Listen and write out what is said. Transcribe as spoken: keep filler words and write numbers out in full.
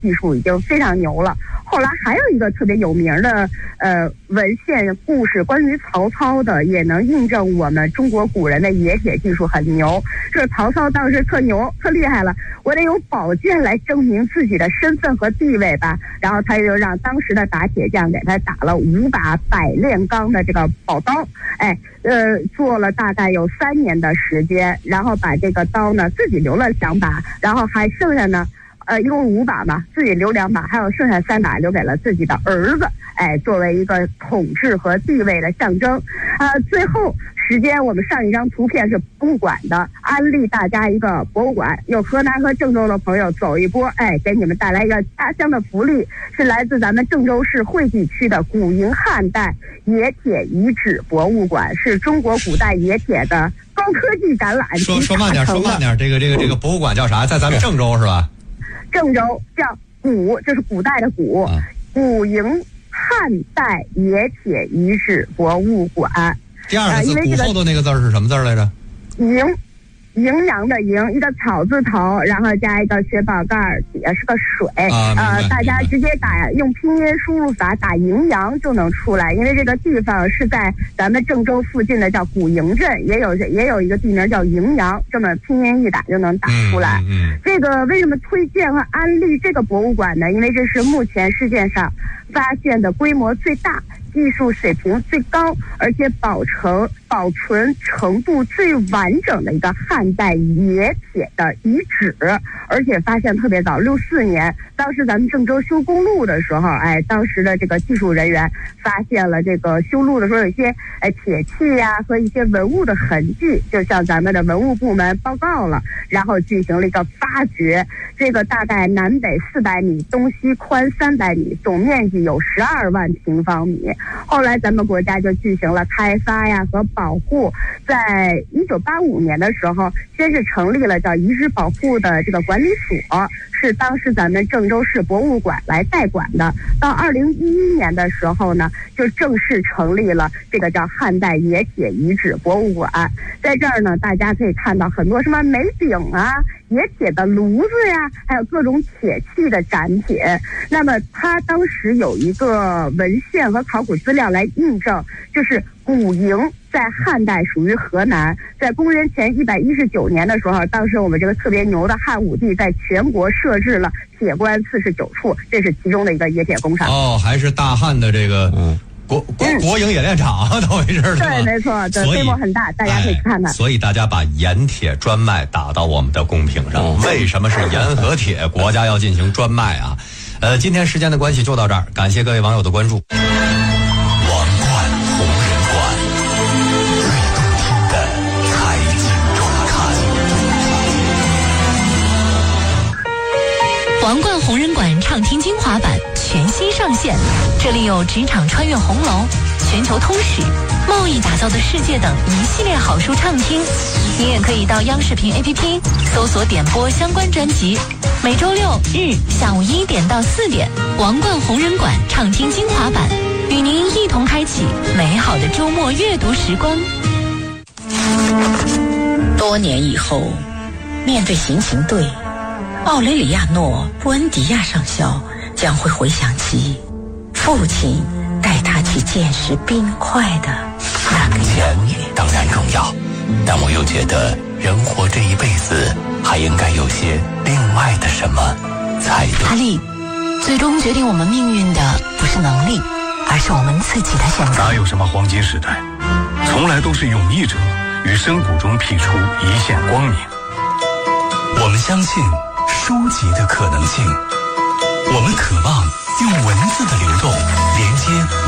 技术已经非常牛了。后来还有一个特别有名的呃文献故事，关于曹操的，也能印证我们中国古人的冶铁技术很牛。就是曹操当时特牛特厉害了，我得有宝剑来证明自己的身份和地位吧。然后他就让当时的打铁匠给他打了五把百炼钢的这个宝刀，哎，呃，做了大概有三年的时间，然后把这个刀呢自己留了两把，然后还剩下呢。呃，一共五把嘛，自己留两把，还有剩下三把留给了自己的儿子，哎，作为一个统治和地位的象征。呃，最后时间我们上一张图片是博物馆的，安利大家一个博物馆，有河南和郑州的朋友走一波，哎，给你们带来一个家乡的福利，是来自咱们郑州市惠济区的古营汉代冶铁遗址博物馆，是中国古代冶铁的高科技展览。 说说慢点，说慢点，这个这个这个博物馆叫啥？在咱们郑州是吧？ 郑州叫古，就是古代的古，啊、古营汉代冶铁遗址博物馆。 第二个字，呃、古后头那个字是什么字来着？ 营，营养的营，一个草字头，然后加一个雪宝盖，底下是个水。 啊、 呃，大家直接打用拼音输入法打营阳就能出来，因为这个地方是在咱们郑州附近的，叫古营镇，也有也有一个地名叫营阳，这么拼音一打就能打出来。 嗯嗯、 这个为什么推荐和安利这个博物馆呢？因为这是目前世界上发现的规模最大、技术水平最高，而且保存保存程度最完整的一个汉代冶铁的遗址，而且发现特别早，六四年，当时咱们郑州修公路的时候，哎，当时的这个技术人员发现了这个修路的时候有一些哎铁器呀、啊、和一些文物的痕迹，就向咱们的文物部门报告了，然后进行了一个发掘。这个大概南北四百米，东西宽三百米，总面积有十二万平方米。后来咱们国家就进行了开发呀和保护，在一九八五年的时候，先是成立了叫遗址保护的这个管理所，是当时咱们郑州市博物馆来代管的。到二零一一年的时候呢，就正式成立了这个叫汉代冶铁遗址博物馆。在这儿呢，大家可以看到很多什么煤饼啊、冶铁的炉子呀，还有各种铁器的展品。那么它当时有一个文献和考古资料来印证，就是古营在汉代属于河南，在公元前一百一十九年的时候，当时我们这个特别牛的汉武帝在全国设置了铁关四十九处，这是其中的一个冶铁工厂。 哦，还是大汉的这个嗯。国国国营冶炼厂都没事， 对，没错，对，规模很大，大家可以看看。 所以大家把盐铁专卖打到我们的公屏上。嗯、为什么是盐和铁？国家要进行专卖啊！呃，今天时间的关系就到这儿，感谢各位网友的关注。王冠同仁馆，最动听的财经周刊。 王冠红人馆畅听精华版全新上线，这里有职场穿越红楼、全球通史、贸易打造的世界等一系列好书畅听。你也可以到央视频 A P P 搜索点播相关专辑。每周六日下午一点到四点，王冠红人馆畅听精华版，与您一同开启美好的周末阅读时光。 多年以后，面对行刑队，奥雷里亚诺·布恩迪亚上校将会回想起父亲带他去见识冰块的那个钱当然重要，但我又觉得人活这一辈子还应该有些另外的什么才对。 哈利，最终决定我们命运的不是能力，而是我们自己的选择。 哪有什么黄金时代，从来都是勇毅者于深谷中辟出一线光明。 我们相信书籍的可能性，我们渴望用文字的流动连接